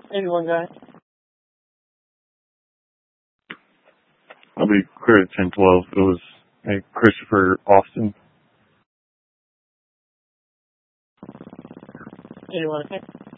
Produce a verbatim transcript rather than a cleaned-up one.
eighty-one guy. I'll be clear at ten twelve. It was a Christopher Austin. eighty-one, okay.